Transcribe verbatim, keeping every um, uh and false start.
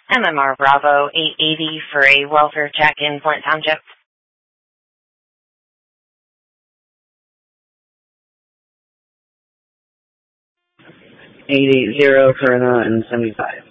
M M R Bravo eight eighty for a welfare check in Flint Township. eight eighty for an uh, and seventy-five.